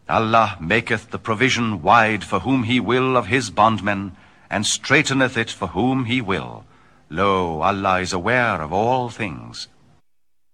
Allah maketh the provision wide for whom he will of his bondmen, and straiteneth it for whom he will. Lo, Allah is aware of all things.